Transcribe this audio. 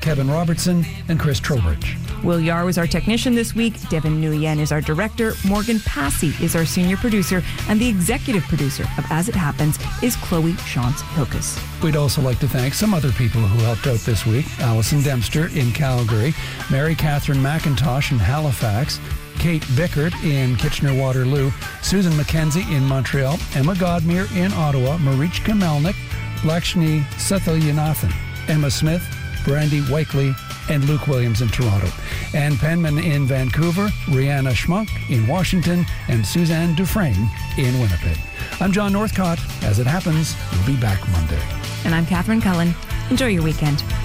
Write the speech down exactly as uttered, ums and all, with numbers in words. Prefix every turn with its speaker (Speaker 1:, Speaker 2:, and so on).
Speaker 1: Kevin Robertson, and Chris Trowbridge.
Speaker 2: Will Yar was our technician this week. Devin Nguyen is our director. Morgan Passy is our senior producer. And the executive producer of As It Happens is Chloe Shantz-Hilkes.
Speaker 1: We'd also like to thank some other people who helped out this week. Allison Dempster in Calgary, Mary Catherine McIntosh in Halifax, Kate Bickert in Kitchener-Waterloo, Susan McKenzie in Montreal, Emma Godmere in Ottawa, Marichka Melnick, Lakshmi Sethalyanathan, Emma Smith, Brandy Wakely, and Luke Williams in Toronto, Ann Penman in Vancouver, Rihanna Schmunk in Washington, and Suzanne Dufresne in Winnipeg. I'm John Northcott. As It Happens, we'll be back Monday.
Speaker 2: And I'm Catherine Cullen. Enjoy your weekend.